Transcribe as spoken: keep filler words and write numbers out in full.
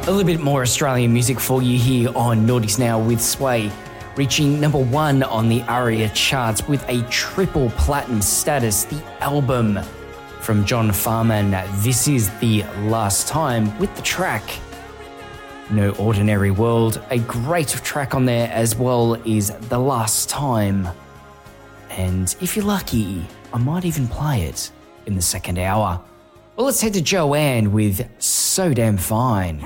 A little bit more Australian music for you here on Naughties Now with Sway, reaching number one on the ARIA charts with a triple platinum status. The album from John Farman, This Is the Last Time, with the track No Ordinary World. A great track on there as well is The Last Time. And if you're lucky, I might even play it in the second hour. Well, let's head to Joanne with So Damn Fine.